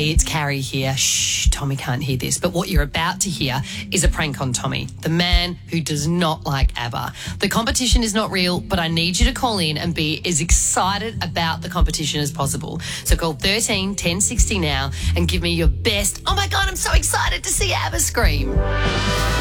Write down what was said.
Hey, it's Carrie here. Shh, Tommy can't hear this. But what you're about to hear is a prank on Tommy, the man who does not like ABBA. The competition is not real, but I need you to call in and be as excited about the competition as possible. So call 13 10 60 now and give me your best, oh my God, I'm so excited to see ABBA scream.